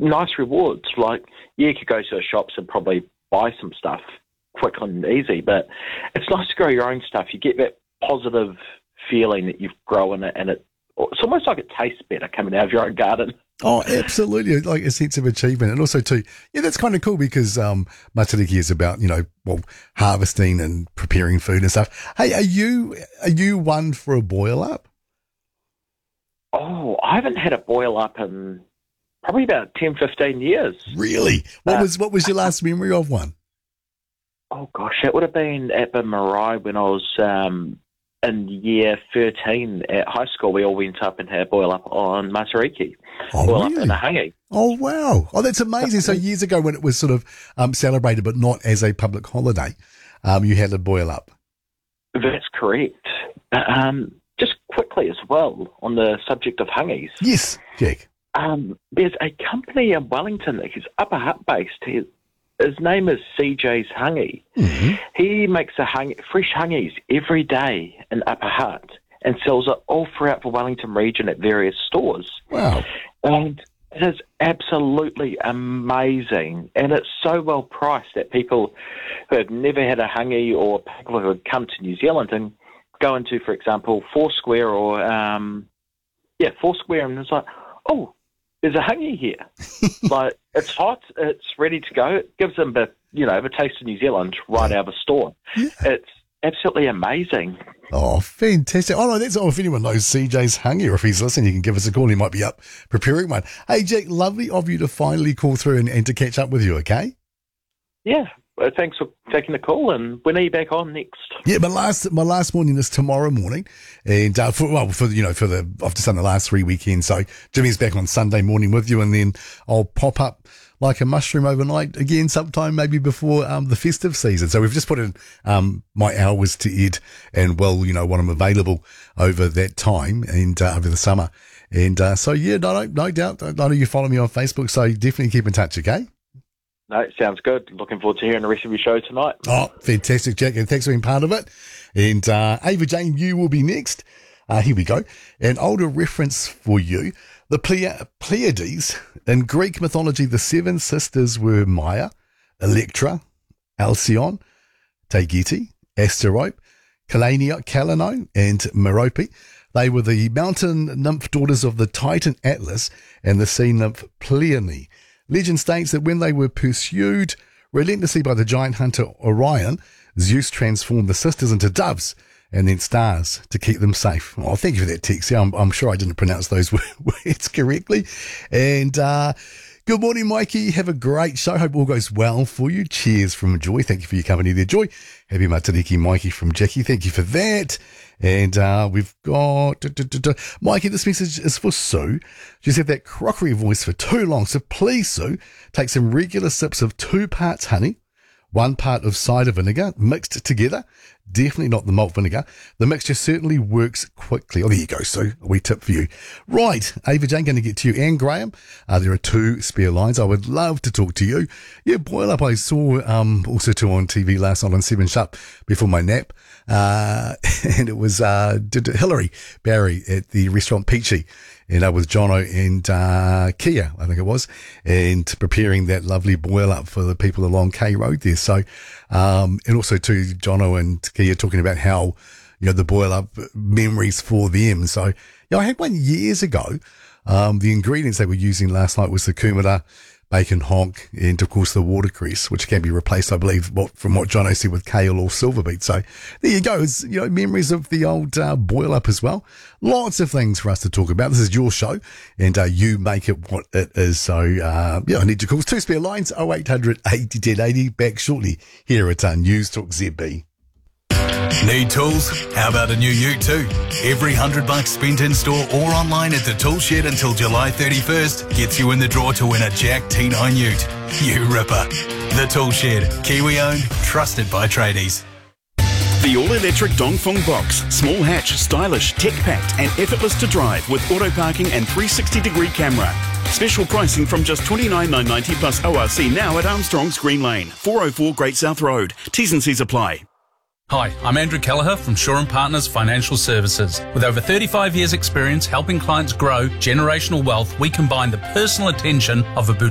nice rewards. Like, you could go to the shops and probably buy some stuff quick and easy, but it's nice to grow your own stuff. You get that positive feeling that you've grown it, and it's almost like it tastes better coming out of your own garden. Oh, absolutely. Like a sense of achievement. And also too, yeah, that's kind of cool because Matariki is about, harvesting and preparing food and stuff. Hey, are you one for a boil up? Oh, I haven't had a boil up in probably about 10, 15 years. Really? What was your last memory of one? Oh gosh, it would have been at the Marae when I was in year 13 at high school. We all went up and had a boil up on Matariki. Oh, boil really? up in the hangi. Oh, wow. Oh, that's amazing. So years ago when it was sort of celebrated but not as a public holiday, you had a boil up. That's correct. Just quickly as well, on the subject of hangis. Yes, Jack. There's a company in Wellington that is Upper Hutt based. His name is CJ's Hangi. Mm-hmm. He makes fresh hangis every day in Upper Hutt and sells it all throughout the Wellington region at various stores. Wow. And it is absolutely amazing. And it's so well priced that people who have never had a hangi, or people who have come to New Zealand and go into, for example, Foursquare or, Foursquare, and it's like, oh, there's a hangi here. Like, it's hot, it's ready to go. It gives them the taste of New Zealand right out of the store. Yeah. It's absolutely amazing. Oh, fantastic. Oh, no, that's all. If anyone knows CJ's Hangi, or if he's listening, you can give us a call. He might be up preparing one. Hey, Jack, lovely of you to finally call through and to catch up with you, okay? Yeah. Thanks for taking the call, and when are you back on next? Yeah, my last morning is tomorrow morning, and after the last 3 weekends. So Jimmy's back on Sunday morning with you, and then I'll pop up like a mushroom overnight again sometime, maybe before the festive season. So we've just put in my hours to Ed, and when I'm available over that time and over the summer, and no doubt. I know you follow me on Facebook, so definitely keep in touch, okay? No, sounds good. Looking forward to hearing the rest of your show tonight. Oh, fantastic, Jack, and thanks for being part of it. And Ava Jane, you will be next. Here we go. An older reference for you. The Pleiades. In Greek mythology, the seven sisters were Maia, Electra, Alcyone, Taygete, Asterope, Kalano, and Merope. They were the mountain nymph daughters of the Titan Atlas and the sea nymph Pleione. Legend states that when they were pursued relentlessly by the giant hunter Orion, Zeus transformed the sisters into doves and then stars to keep them safe. Oh, thank you for that text. Yeah, I'm sure I didn't pronounce those words correctly. And good morning, Mikey. Have a great show. Hope all goes well for you. Cheers from Joy. Thank you for your company there, Joy. Happy Matariki, Mikey from Jackie. Thank you for that. And we've got Mikey, this message is for Sue. She's had that crockery voice for too long. So please, Sue, take some regular sips of 2 parts honey, 1 part of cider vinegar mixed together. Definitely not the malt vinegar. The mixture certainly works quickly. Oh, there you go, Sue. A wee tip for you. Right, Ava Jane, going to get to you. And Graham, there are 2 spare lines. I would love to talk to you. Yeah, boil up. I saw also too on TV last night on 7 Sharp before my nap. And it was Hillary Barry at the restaurant Peachy. And with Jono and Kia, I think it was, and preparing that lovely boil up for the people along K Road there. So, and also too, Jono and Kia talking about how, the boil up memories for them. So, I had one years ago. The ingredients they were using last night was the kumara, bacon honk, and of course the watercress, which can be replaced, I believe, from what Jono said, with kale or silver beet. So there you go. It's, memories of the old boil up as well. Lots of things for us to talk about. This is your show, and you make it what it is. So I need your calls. 2 spare lines, 0800 80 1080. Back shortly here at News Talk ZB. Need tools? How about a new ute too? Every $100 spent in store or online at the Tool Shed until July 31st gets you in the draw to win a Jack T9 ute. You ripper. The Tool Shed. Kiwi owned, trusted by tradies. The all-electric Dongfeng Box. Small hatch, stylish, tech-packed and effortless to drive with auto parking and 360-degree camera. Special pricing from just $29,990 plus ORC now at Armstrong's Green Lane, 404 Great South Road. T's and C's apply. Hi, I'm Andrew Kelleher from Shaw & Partners Financial Services. With over 35 years' experience helping clients grow generational wealth, we combine the personal attention of a